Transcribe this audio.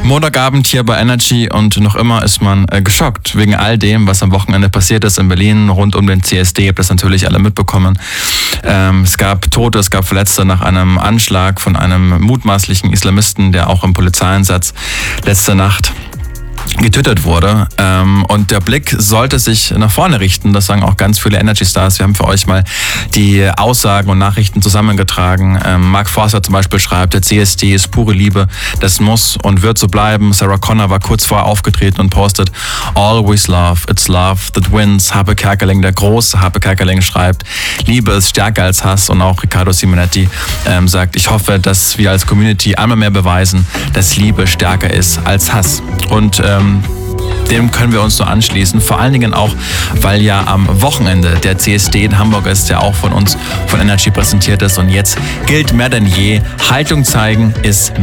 Montagabend hier bei Energy und noch immer ist man geschockt wegen all dem, was am Wochenende passiert ist in Berlin rund um den CSD. Ihr habt das natürlich alle mitbekommen. Es gab Tote, es gab Verletzte nach einem Anschlag von einem mutmaßlichen Islamisten, der auch im Polizeieinsatz letzte Nacht getötet wurde. Und der Blick sollte sich nach vorne richten. Das sagen auch ganz viele Energy-Stars. Wir haben für euch mal die Aussagen und Nachrichten zusammengetragen. Mark Forster zum Beispiel schreibt, der CSD ist pure Liebe. Das muss und wird so bleiben. Sarah Connor war kurz vorher aufgetreten und postet, Always love, it's love that wins. Harpe Kerkeling, der große Harpe Kerkeling schreibt, Liebe ist stärker als Hass. Und auch Riccardo Simonetti sagt, ich hoffe, dass wir als Community einmal mehr beweisen, dass Liebe stärker ist als Hass. Und dem können wir uns nur anschließen. Vor allen Dingen auch, weil ja am Wochenende der CSD in Hamburg ist, der auch von uns, von Energy präsentiert ist. Und jetzt gilt mehr denn je, Haltung zeigen ist